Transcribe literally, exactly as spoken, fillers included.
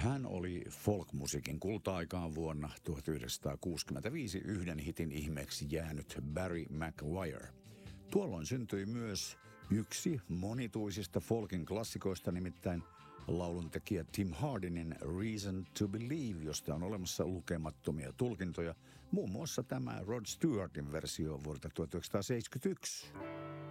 Hän oli folkmusiikin kulta-aikaan vuonna tuhatyhdeksänsataakuusikymmentäviisi yhden hitin ihmeeksi jäänyt Barry McGuire. Tuolloin syntyi myös yksi monituisista folkin klassikoista, nimittäin lauluntekijä Tim Hardinin Reason to Believe, josta on olemassa lukemattomia tulkintoja, muun muassa tämä Rod Stewartin versio vuodelta tuhatyhdeksänsataaseitsemänkymmentäyksi.